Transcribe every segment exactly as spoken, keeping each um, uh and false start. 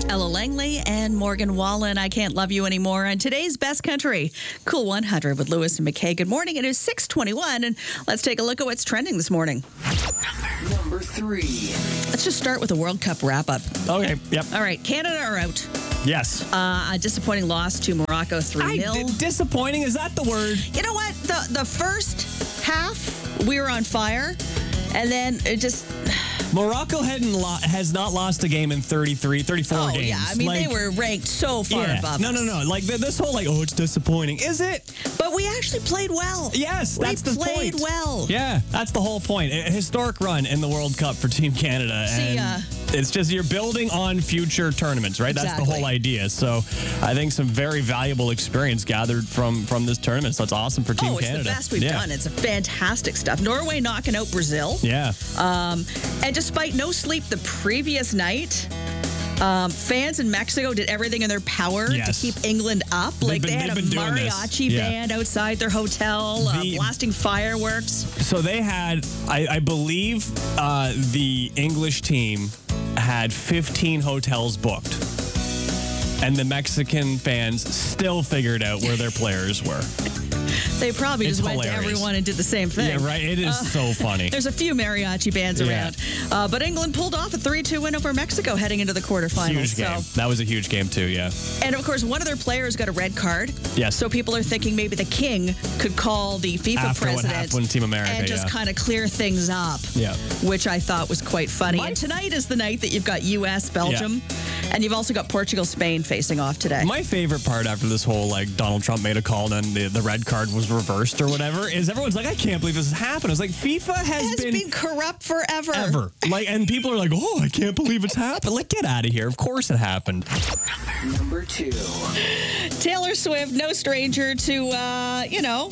Ella Langley and Morgan Wallen, I Can't Love You Anymore. On today's Best Country, Cool one hundred with Lewis and McKay. Good morning. It is six twenty-one, and let's take a look at what's trending this morning. Number three. Let's just start with the World Cup wrap-up. Okay, yep. All right, Canada are out. Yes. Uh, a disappointing loss to Morocco, three nil. I- disappointing, is that the word? You know what? The, the first half, we were on fire, and then it just... Morocco hadn't lo- has not lost a game in thirty-three, thirty-four oh, games. yeah. I mean, like, they were ranked so far yeah. above No, us. no, no. Like, th- this whole, like, oh, it's disappointing. Is it? But we actually played well. Yes, we that's the point. played well. Yeah, that's the whole point. A historic run in the World Cup for Team Canada. See, and uh, it's just you're building on future tournaments, right? That's the Exactly. whole idea. So I think some very valuable experience gathered from, from this tournament. So that's awesome for Team oh, it's Canada. the best we've yeah. done. It's fantastic stuff. Norway knocking out Brazil. Yeah. Um, and despite no sleep the previous night, um, fans in Mexico did everything in their power Yes. to keep England up. They've Like been- they had a they've been doing this. mariachi Yeah. band outside their hotel, uh, The- blasting fireworks. So they had, I, I believe, uh, the English team had fifteen hotels booked. And the Mexican fans still figured out where their players were. They probably It's just went hilarious. to everyone and did the same thing. Yeah, right. It is so funny. There's a few mariachi bands Yeah. around. Uh, but England pulled off a three two win over Mexico heading into the quarterfinals. Huge game. So, That was a huge game too. Yeah. and of course, one of their players got a red card. Yes. So people are thinking maybe the king could call the FIFA After what president happened with Team America, and just yeah. kind of clear things up. Yeah. Which I thought was quite funny. My- and tonight is the night that you've got U S, Belgium, and you've also got Portugal, Spain facing off today. My favorite part after this whole like Donald Trump made a call and then the, the red card was reversed or whatever is everyone's like, I can't believe this has happened. It's like FIFA has, has been, been, corrupt forever. ever. Like, and people are like, oh, I can't believe it's happened. Like, get out of here. Of course it happened. Number two. Taylor Swift, no stranger to, uh, you know,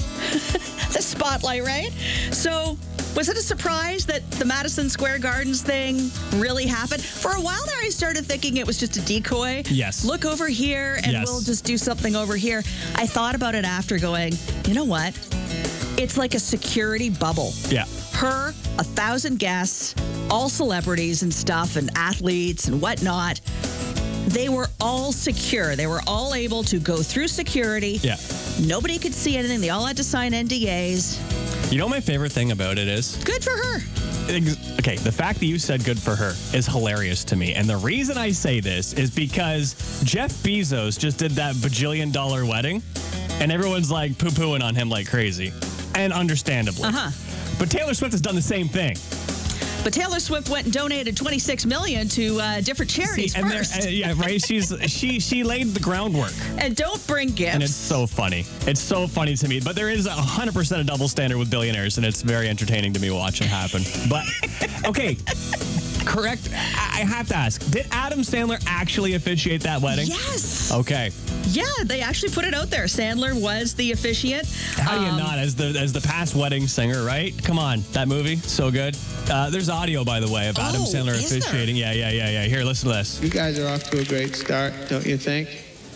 the spotlight, right? So, was it a surprise that the Madison Square Gardens thing really happened? For a while there, I started thinking it was just a decoy. Yes. Look over here, and Yes. we'll just do something over here. I thought about it after going, you know what? It's like a security bubble. Yeah. Her, a thousand guests, all celebrities and stuff, and athletes and whatnot. They were all secure. They were all able to go through security. Yeah. Nobody could see anything. They all had to sign N D As. You know what my favorite thing about it is? Good for her. Ex- Okay, the fact that you said good for her is hilarious to me. And the reason I say this is because Jeff Bezos just did that bajillion dollar wedding, and everyone's like poo-pooing on him like crazy. And understandably. Uh-huh. But Taylor Swift has done the same thing. But Taylor Swift went and donated twenty-six million dollars to uh, different charities See, and there- first. uh, yeah, right? She's she she laid the groundwork. And don't bring gifts. And it's so funny. It's so funny to me. But there is one hundred percent a double standard with billionaires, and it's very entertaining to me watch it happen. But, okay, correct. I I have to ask, did Adam Sandler actually officiate that wedding? Yes. Okay. Yeah, they actually put it out there. Sandler was the officiant. How do you Um, not, as the as the past wedding singer, right? Come on, that movie, so good. Uh, there's audio, by the way, of Adam Oh, Sandler is there? officiating. Yeah, yeah, yeah, yeah. Here, listen to this. You guys are off to a great start, don't you think?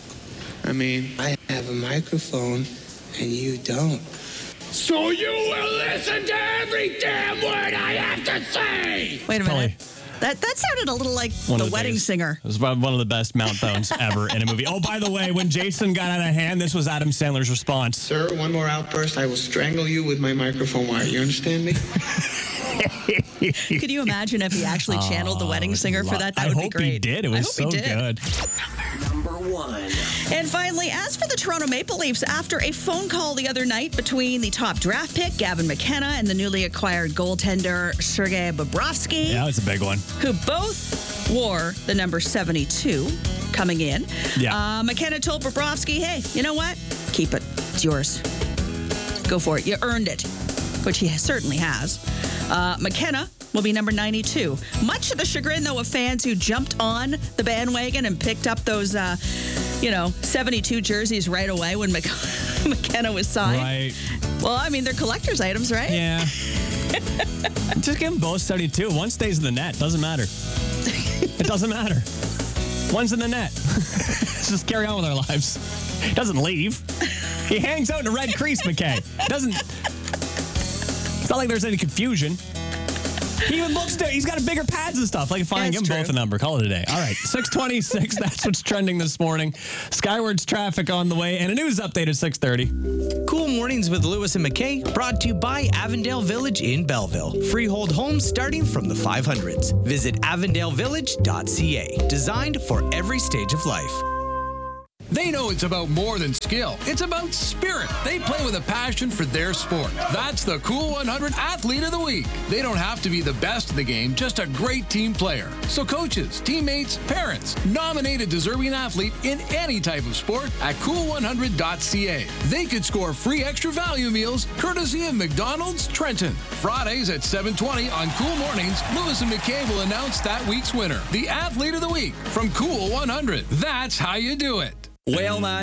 I mean, I have a microphone and you don't. So you will listen to every damn word I have to say! Wait a Probably minute. That that sounded a little like One the of the wedding biggest- singer. It was one of the best meltdowns ever in a movie. Oh, by the way, when Jason got out of hand, this was Adam Sandler's response. Sir, one more outburst, I will strangle you with my microphone wire. You understand me? Could you imagine if he actually channeled the wedding singer for that? That I would hope be great. he did. It I was hope so he did. good. Number one. And finally, as for the Toronto Maple Leafs, after a phone call the other night between the top draft pick, Gavin McKenna, and the newly acquired goaltender, Sergei Bobrovsky, Yeah, it's a big one. who both wore the number seventy-two coming in, Yeah. uh, McKenna told Bobrovsky, hey, you know what? Keep it. It's yours. Go for it. You earned it, which he certainly has. Uh, McKenna will be number ninety-two. Much to the chagrin, though, of fans who jumped on the bandwagon and picked up those, uh, you know, seventy-two jerseys right away when Mc- McKenna was signed. Right. Well, I mean, they're collector's items, right? Yeah. Just give them both seventy-two. One stays in the net. Doesn't matter. It doesn't matter. One's in the net. Let's just carry on with our lives. Doesn't leave. He hangs out in a red crease, McKay. Doesn't. It's not like there's any confusion. He even looks to, he's got a bigger pads and stuff. Like, fine, Yeah, give it's them both true. a number. Call it a day. All right, six twenty-six. That's what's trending this morning. Skywards traffic on the way and a news update at six thirty. Cool Mornings with Lewis and McKay, brought to you by Avondale Village in Belleville. Freehold homes starting from the five hundreds. Visit avondale village dot c a. Designed for every stage of life. They know it's about more than skill. It's about spirit. They play with a passion for their sport. That's the Cool one hundred Athlete of the Week. They don't have to be the best in the game, just a great team player. So coaches, teammates, parents, nominate a deserving athlete in any type of sport at cool one hundred dot c a. They could score free extra value meals courtesy of McDonald's Trenton. Fridays at seven twenty on Cool Mornings, Lewis and McKay will announce that week's winner, the Athlete of the Week from Cool one hundred. That's how you do it. Well, my